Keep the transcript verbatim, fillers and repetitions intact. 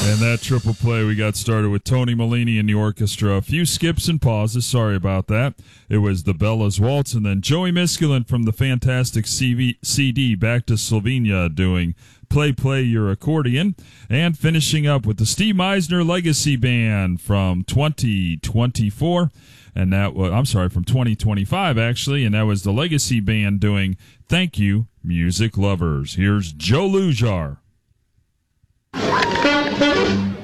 And that triple play, we got started with Tony Malini and the orchestra. A few skips and pauses. Sorry about that. It was the Bella's Waltz, and then Joey Miskulin from the fantastic C V, C D Back to Slovenia doing Play, Play Your Accordion. And finishing up with the Steve Meisner Legacy Band from twenty twenty-four. And that was, I'm sorry, from twenty twenty-five, actually. And that was the Legacy Band doing Thank You, Music Lovers. Here's Joe Lujar. Thank you.